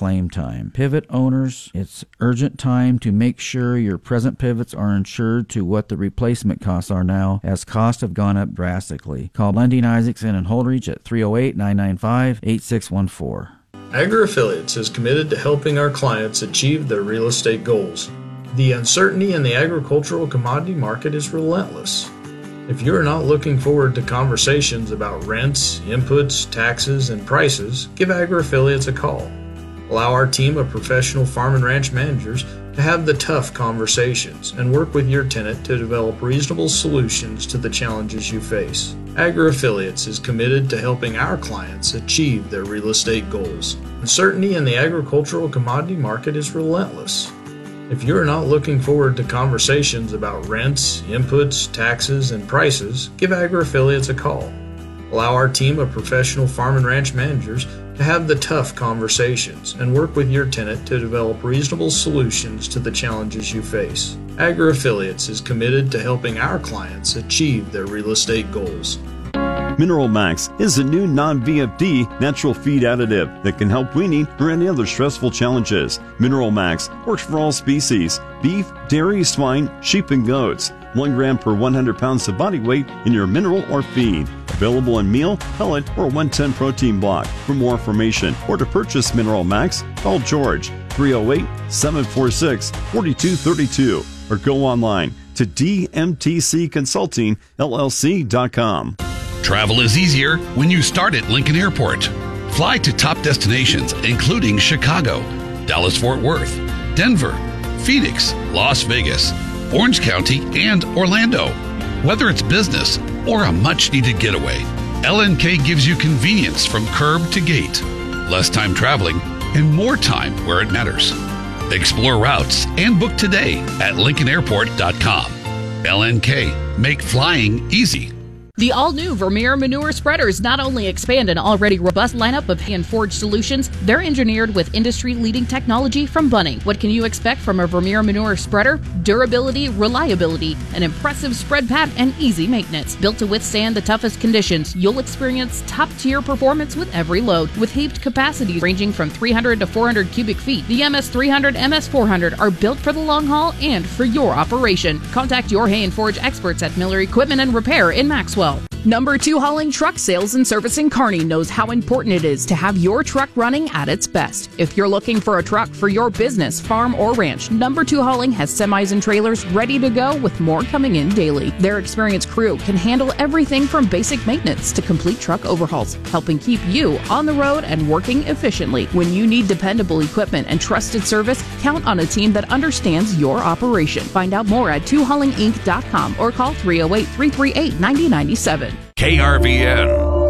claim time. Pivot owners, it's urgent time to make sure your present pivots are insured to what the replacement costs are now, as costs have gone up drastically. Call Lending Isaacson and Holdridge at 308-995-8614. AgriAffiliates is committed to helping our clients achieve their real estate goals. The uncertainty in the agricultural commodity market is relentless. If you are not looking forward to conversations about rents, inputs, taxes, and prices, give AgriAffiliates a call. Allow our team of professional farm and ranch managers to have the tough conversations and work with your tenant to develop reasonable solutions to the challenges you face. AgriAffiliates is committed to helping our clients achieve their real estate goals. Uncertainty in the agricultural commodity market is relentless. If you are not looking forward to conversations about rents, inputs, taxes, and prices, give AgriAffiliates a call. Allow our team of professional farm and ranch managers to have the tough conversations and work with your tenant to develop reasonable solutions to the challenges you face. AgriAffiliates is committed to helping our clients achieve their real estate goals. Mineral Max is a new non-VFD natural feed additive that can help weaning or any other stressful challenges. Mineral Max works for all species: beef, dairy, swine, sheep, and goats. 1 gram per 100 pounds of body weight in your mineral or feed. Available in meal, pellet, or 110 protein block. For more information or to purchase Mineral Max, call George 308-746-4232 or go online to dmtcconsultingllc.com. Travel is easier when you start at Lincoln Airport. Fly to top destinations including Chicago, Dallas-Fort Worth, Denver, Phoenix, Las Vegas, Orange County, and Orlando. Whether it's business or a much-needed getaway, LNK gives you convenience from curb to gate, less time traveling, and more time where it matters. Explore routes and book today at LincolnAirport.com. LNK, make flying easy. The all-new Vermeer Manure Spreaders not only expand an already robust lineup of hand-forged solutions, they're engineered with industry-leading technology from Bunning. What can you expect from a Vermeer Manure Spreader? Durability, reliability, an impressive spread pad, and easy maintenance. Built to withstand the toughest conditions, you'll experience top-tier performance with every load. With heaped capacities ranging from 300 to 400 cubic feet, the MS300, MS400 are built for the long haul and for your operation. Contact your hand-forged experts at Miller Equipment and Repair in Maxwell. Number 2 Hauling Truck Sales and Service in Kearney knows how important it is to have your truck running at its best. If you're looking for a truck for your business, farm, or ranch, Number 2 Hauling has semis and trailers ready to go with more coming in daily. Their experienced crew can handle everything from basic maintenance to complete truck overhauls, helping keep you on the road and working efficiently. When you need dependable equipment and trusted service, count on a team that understands your operation. Find out more at 2haulinginc.com or call 308-338-9097. KRVN.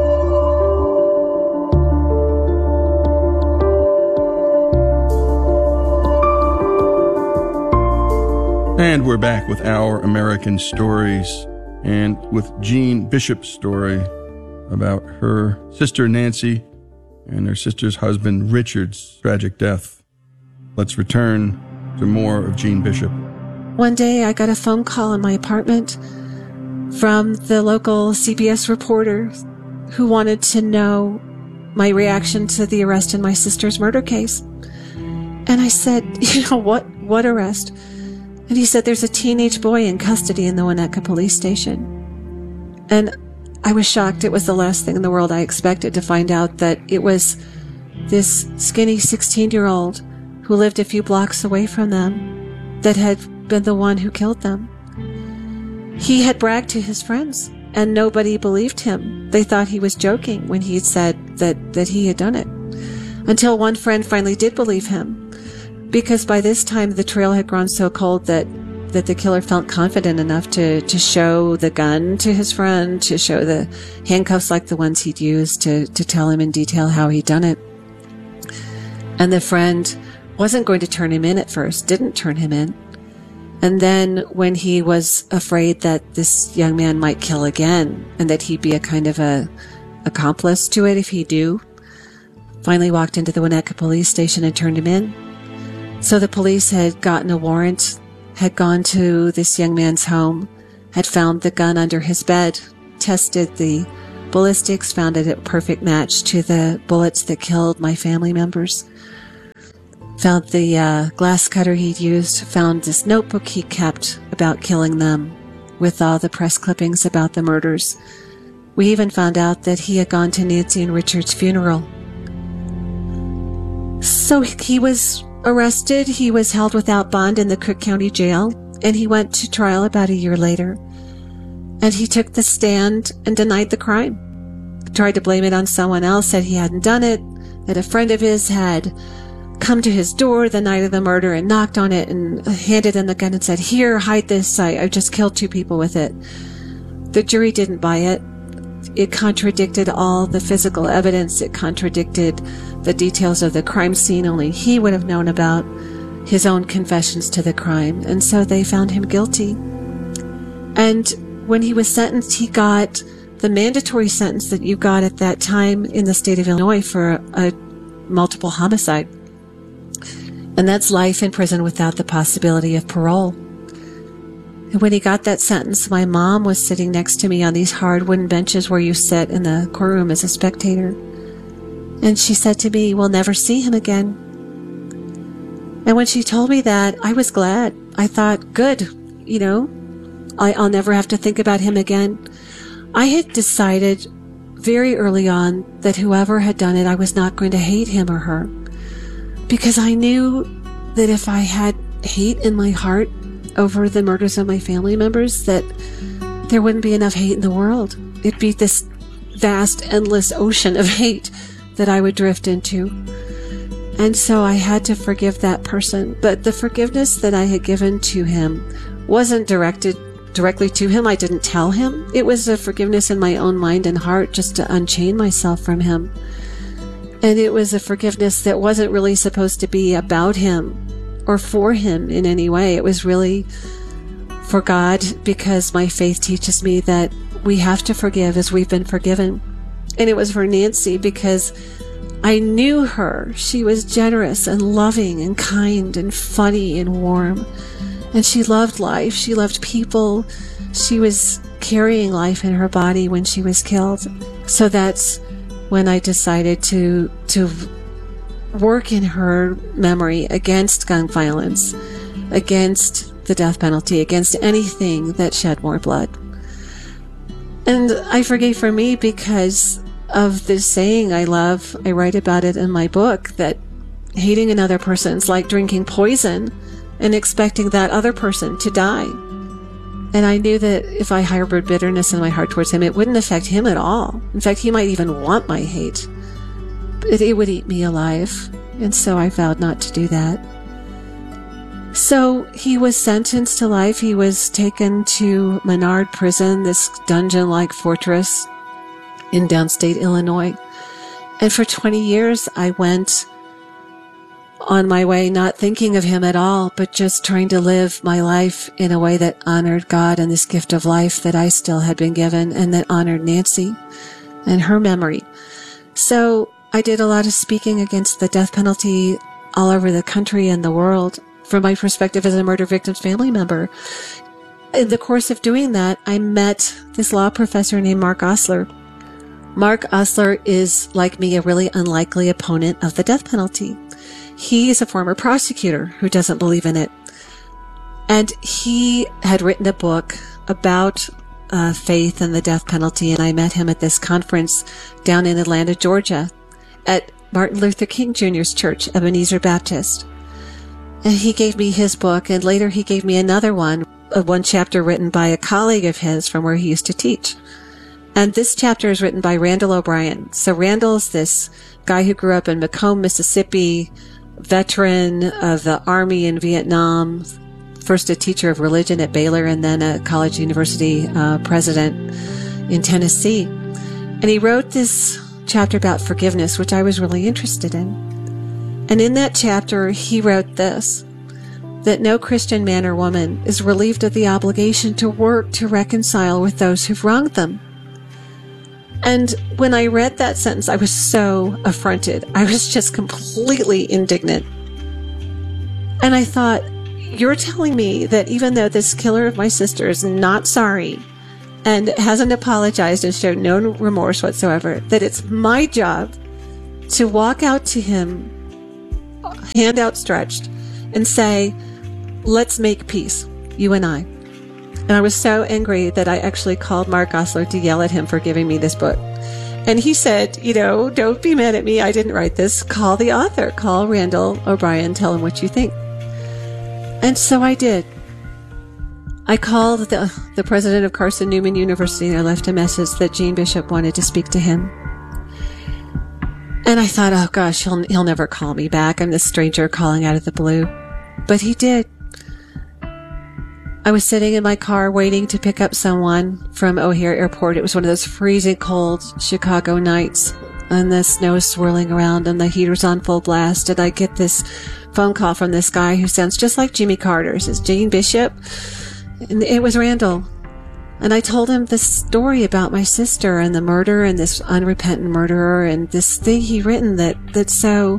And we're back with Our American Stories, and with Jean Bishop's story about her sister Nancy and her sister's husband Richard's tragic death. Let's return to more of Jean Bishop. One day I got a phone call in my apartment from the local CBS reporter who wanted to know my reaction to the arrest in my sister's murder case. And I said, what arrest? And he said, there's a teenage boy in custody in the Winnetka police station. And I was shocked. It was the last thing in the world I expected to find out that it was this skinny 16-year-old who lived a few blocks away from them that had been the one who killed them. He had bragged to his friends, and nobody believed him. They thought he was joking when he said that he had done it. Until one friend finally did believe him, because by this time the trail had grown so cold that the killer felt confident enough to show the gun to his friend, to show the handcuffs like the ones he'd used, to tell him in detail how he'd done it. And the friend wasn't going to turn him in at first, didn't turn him in. And then when he was afraid that this young man might kill again and that he'd be a kind of a accomplice to it if he do, finally walked into the Winnetka police station and turned him in. So the police had gotten a warrant, had gone to this young man's home, had found the gun under his bed, tested the ballistics, found it a perfect match to the bullets that killed my family members. found the glass cutter he'd used, found this notebook he kept about killing them with all the press clippings about the murders. We even found out that he had gone to Nancy and Richard's funeral. So he was arrested. He was held without bond in the Cook County Jail, and he went to trial about a year later. And he took the stand and denied the crime. Tried to blame it on someone else, said he hadn't done it, that a friend of his had come to his door the night of the murder and knocked on it and handed him the gun and said, "Here, hide this. I just killed 2 people with it." The jury didn't buy it. It contradicted all the physical evidence. It contradicted the details of the crime scene only he would have known about, his own confessions to the crime. And so they found him guilty. And when he was sentenced, he got the mandatory sentence that you got at that time in the state of Illinois for a multiple homicide. And that's life in prison without the possibility of parole. And when he got that sentence, my mom was sitting next to me on these hard wooden benches where you sit in the courtroom as a spectator. And she said to me, "We'll never see him again." And when she told me that, I was glad. I thought, good, I'll never have to think about him again. I had decided very early on that whoever had done it, I was not going to hate him or her. Because I knew that if I had hate in my heart over the murders of my family members, that there wouldn't be enough hate in the world. It'd be this vast, endless ocean of hate that I would drift into. And so I had to forgive that person. But the forgiveness that I had given to him wasn't directed directly to him. I didn't tell him. It was a forgiveness in my own mind and heart just to unchain myself from him. And it was a forgiveness that wasn't really supposed to be about him or for him in any way. It was really for God, because my faith teaches me that we have to forgive as we've been forgiven. And it was for Nancy because I knew her. She was generous and loving and kind and funny and warm. And she loved life. She loved people. She was carrying life in her body when she was killed. So that's when I decided to work in her memory against gun violence, against the death penalty, against anything that shed more blood. And I forgave for me because of this saying I love. I write about it in my book, that hating another person is like drinking poison and expecting that other person to die. And I knew that if I harbored bitterness in my heart towards him, it wouldn't affect him at all. In fact, he might even want my hate. It would eat me alive. And so I vowed not to do that. So he was sentenced to life. He was taken to Menard Prison, this dungeon-like fortress in downstate Illinois. And for 20 years, I went on my way, not thinking of him at all, but just trying to live my life in a way that honored God and this gift of life that I still had been given, and that honored Nancy and her memory. So I did a lot of speaking against the death penalty all over the country and the world from my perspective as a murder victim's family member. In the course of doing that, I met this law professor named Mark Osler. Mark Osler is, like me, a really unlikely opponent of the death penalty. He is a former prosecutor who doesn't believe in it. And he had written a book about faith and the death penalty, and I met him at this conference down in Atlanta, Georgia, at Martin Luther King Jr.'s church, Ebenezer Baptist. And he gave me his book, and later he gave me another one chapter written by a colleague of his from where he used to teach. And this chapter is written by Randall O'Brien. So Randall's this guy who grew up in Macomb, Mississippi, veteran of the Army in Vietnam, first a teacher of religion at Baylor and then a college university president in Tennessee. And he wrote this chapter about forgiveness, which I was really interested in. And in that chapter, he wrote this, that no Christian man or woman is relieved of the obligation to work to reconcile with those who've wronged them. And when I read that sentence, I was so affronted. I was just completely indignant. And I thought, you're telling me that even though this killer of my sister is not sorry and hasn't apologized and showed no remorse whatsoever, that it's my job to walk out to him hand outstretched and say, let's make peace, you and I. And I was so angry that I actually called Mark Osler to yell at him for giving me this book. And he said, don't be mad at me. I didn't write this. Call the author. Call Randall O'Brien. Tell him what you think. And so I did. I called the president of Carson Newman University and I left a message that Gene Bishop wanted to speak to him. And I thought, oh gosh, he'll never call me back. I'm this stranger calling out of the blue. But he did. I was sitting in my car waiting to pick up someone from O'Hare Airport. It was one of those freezing cold Chicago nights, and the snow is swirling around and the heater's on full blast. And I get this phone call from this guy who sounds just like Jimmy Carter. It says, Gene Bishop. And it was Randall. And I told him this story about my sister and the murder and this unrepentant murderer and this thing he'd written that so,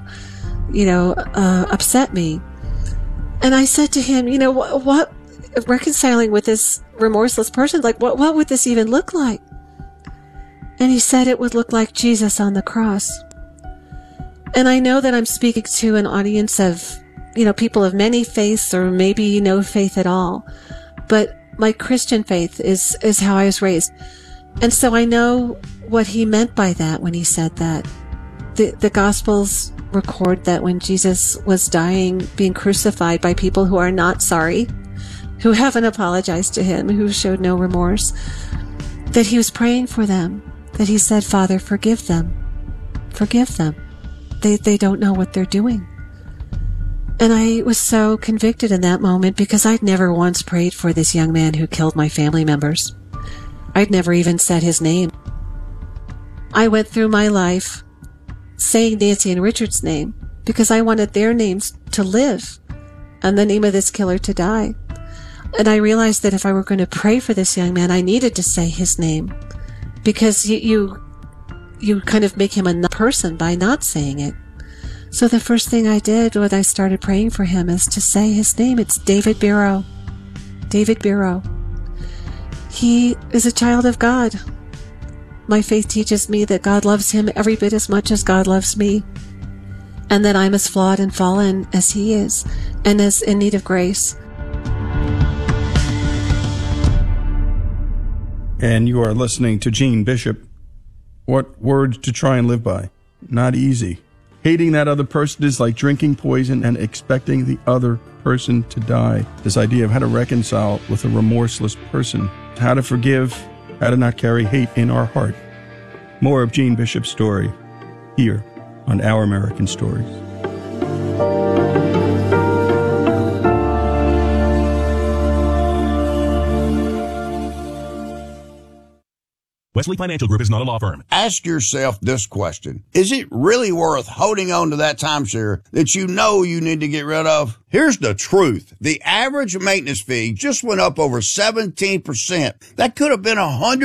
upset me. And I said to him, what reconciling with this remorseless person, like what would this even look like? And he said it would look like Jesus on the cross. And I know that I'm speaking to an audience of, people of many faiths or maybe no faith at all. But my Christian faith is how I was raised. And so I know what he meant by that when he said that. The Gospels record that when Jesus was dying, being crucified by people who are not sorry, who haven't apologized to him, who showed no remorse, that he was praying for them, that he said, Father, forgive them. Forgive them. They don't know what they're doing. And I was so convicted in that moment because I'd never once prayed for this young man who killed my family members. I'd never even said his name. I went through my life saying Nancy and Richard's name because I wanted their names to live and the name of this killer to die. And I realized that if I were going to pray for this young man, I needed to say his name because you kind of make him a person by not saying it. So the first thing I did when I started praying for him is to say his name. It's David Biro. David Biro. He is a child of God. My faith teaches me that God loves him every bit as much as God loves me, and that I'm as flawed and fallen as he is, and as in need of grace. And you are listening to Gene Bishop. What words to try and live by? Not easy. Hating that other person is like drinking poison and expecting the other person to die. This idea of how to reconcile with a remorseless person, how to forgive, how to not carry hate in our heart. More of Gene Bishop's story here on Our American Stories. Wesley Financial Group is not a law firm. Ask yourself this question. Is it really worth holding on to that timeshare that you know you need to get rid of? Here's the truth. The average maintenance fee just went up over 17%. That could have been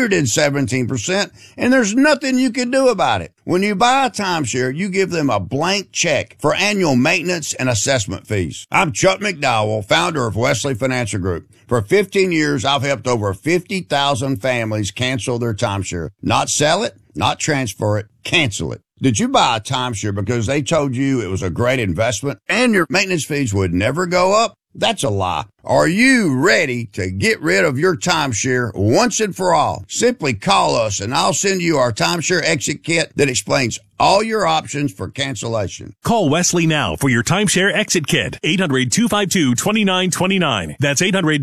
117%, and there's nothing you can do about it. When you buy a timeshare, you give them a blank check for annual maintenance and assessment fees. I'm Chuck McDowell, founder of Wesley Financial Group. For 15 years, I've helped over 50,000 families cancel their timeshare. Not sell it, not transfer it, cancel it. Did you buy a timeshare because they told you it was a great investment and your maintenance fees would never go up? That's a lie. Are you ready to get rid of your timeshare once and for all? Simply call us and I'll send you our timeshare exit kit that explains all your options for cancellation. Call Wesley now for your timeshare exit kit. 800-252-2929. That's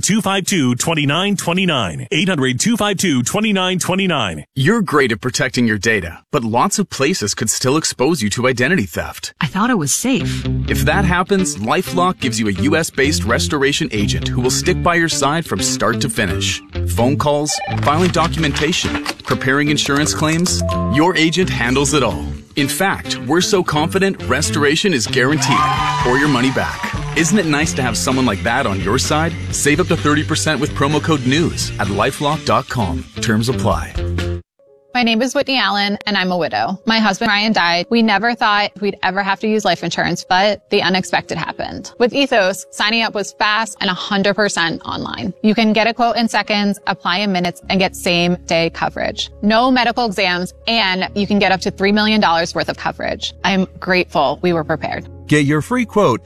800-252-2929. 800-252-2929. You're great at protecting your data, but lots of places could still expose you to identity theft. I thought it was safe. If that happens, LifeLock gives you a U.S.-based restoration agent who will stick by your side from start to finish. Phone calls, filing documentation, preparing insurance claims, your agent handles it all. In fact, we're so confident restoration is guaranteed or your money back. Isn't it nice to have someone like that on your side? Save up to 30% with promo code NEWS at LifeLock.com. Terms apply. My name is Whitney Allen, and I'm a widow. My husband, Ryan, died. We never thought we'd ever have to use life insurance, but the unexpected happened. With Ethos, signing up was fast and 100% online. You can get a quote in seconds, apply in minutes, and get same-day coverage. No medical exams, and you can get up to $3 million worth of coverage. I'm grateful we were prepared. Get your free quote